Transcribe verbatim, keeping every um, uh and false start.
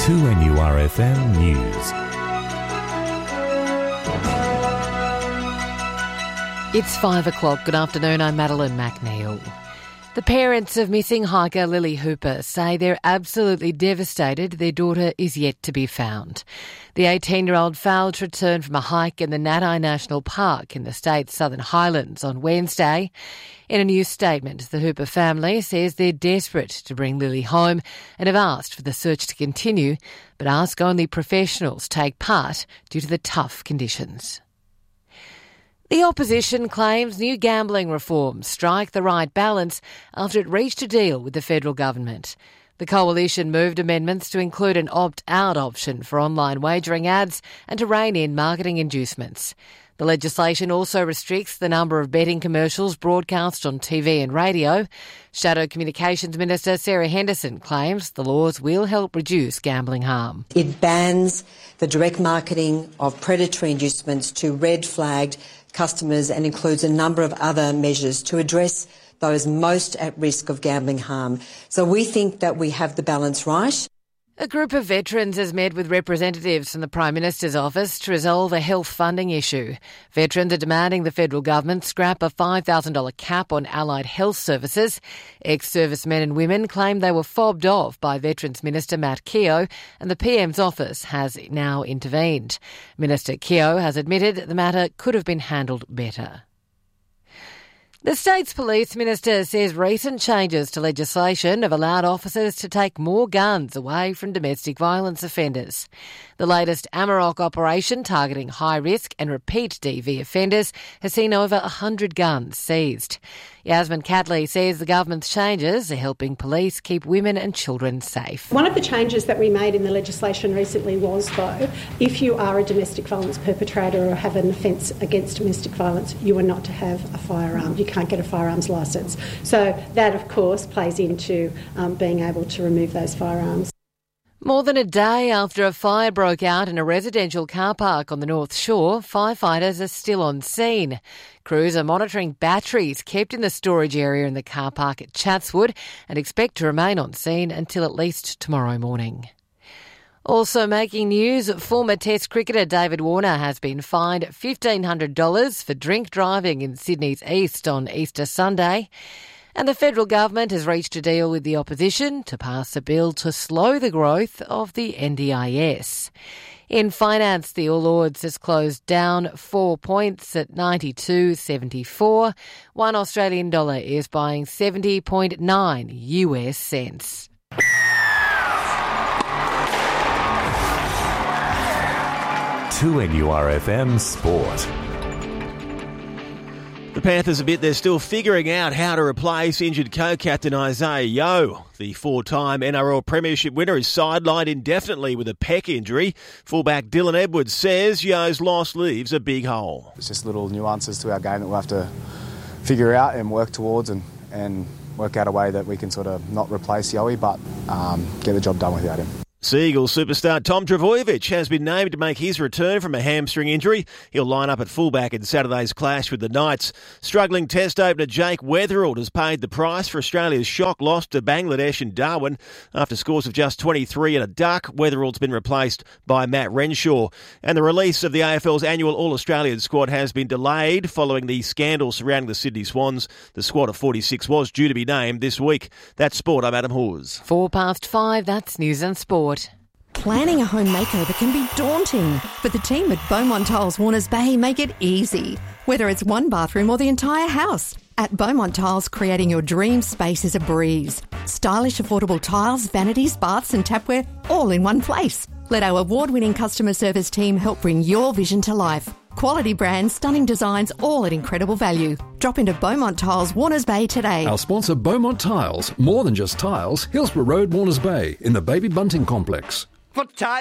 two N U R F M News. It's five o'clock. Good afternoon, I'm Madeline McNeil. The parents of missing hiker Lily Hooper say they're absolutely devastated their daughter is yet to be found. The eighteen-year-old failed to return from a hike in the Natai National Park in the state's Southern Highlands on Wednesday. In a new statement, the Hooper family says they're desperate to bring Lily home and have asked for the search to continue, but ask only professionals take part due to the tough conditions. The opposition claims new gambling reforms strike the right balance after it reached a deal with the federal government. The coalition moved amendments to include an opt-out option for online wagering ads and to rein in marketing inducements. The legislation also restricts the number of betting commercials broadcast on T V and radio. Shadow Communications Minister Sarah Henderson claims the laws will help reduce gambling harm. It bans the direct marketing of predatory inducements to red-flagged customers and includes a number of other measures to address those most at risk of gambling harm. So we think that we have the balance right. A group of veterans has met with representatives from the Prime Minister's office to resolve a health funding issue. Veterans are demanding the federal government scrap a five thousand dollars cap on allied health services. Ex-servicemen and women claim they were fobbed off by Veterans Minister Matt Keogh, and the P M's office has now intervened. Minister Keogh has admitted the matter could have been handled better. The state's police minister says recent changes to legislation have allowed officers to take more guns away from domestic violence offenders. The latest Amarok operation targeting high-risk and repeat D V offenders has seen over one hundred guns seized. Yasmin Catley says the government's changes are helping police keep women and children safe. One of the changes that we made in the legislation recently was, though, if you are a domestic violence perpetrator or have an offence against domestic violence, you are not to have a firearm. You can't get a firearms licence. So that, of course, plays into um, being able to remove those firearms. More than a day after a fire broke out in a residential car park on the North Shore, firefighters are still on scene. Crews are monitoring batteries kept in the storage area in the car park at Chatswood and expect to remain on scene until at least tomorrow morning. Also making news, former Test cricketer David Warner has been fined fifteen hundred dollars for drink driving in Sydney's East on Easter Sunday. And the federal government has reached a deal with the opposition to pass a bill to slow the growth of the N D I S. In finance, the All Ords has closed down four points at ninety-two seventy-four. One Australian dollar is buying seventy point nine U S cents. two N U R F M Sport. The Panthers admit they're still figuring out how to replace injured co-captain Isaiah Yeo. The four-time N R L Premiership winner is sidelined indefinitely with a pec injury. Fullback Dylan Edwards says Yeo's loss leaves a big hole. It's just little nuances to our game that we'll have to figure out and work towards and, and work out a way that we can sort of not replace Yoey but um, get the job done without him. Seagull superstar Tom Trbojevic has been named to make his return from a hamstring injury. He'll line up at fullback in Saturday's clash with the Knights. Struggling Test opener Jake Weatherald has paid the price for Australia's shock loss to Bangladesh in Darwin. After scores of just twenty-three and a duck, Weatherald's been replaced by Matt Renshaw. And the release of the A F L's annual All-Australian squad has been delayed following the scandal surrounding the Sydney Swans. The squad of forty-six was due to be named this week. That's Sport. I'm Adam Hawes. Four past five, that's News and Sport. Planning a home makeover can be daunting, but the team at Beaumont Tiles Warners Bay make it easy. Whether it's one bathroom or the entire house, at Beaumont Tiles, creating your dream space is a breeze. Stylish, affordable tiles, vanities, baths and tapware, all in one place. Let our award-winning customer service team help bring your vision to life. Quality brands, stunning designs, all at incredible value. Drop into Beaumont Tiles Warners Bay today. Our sponsor Beaumont Tiles, more than just tiles, Hillsborough Road, Warners Bay, in the Baby Bunting Complex. For time.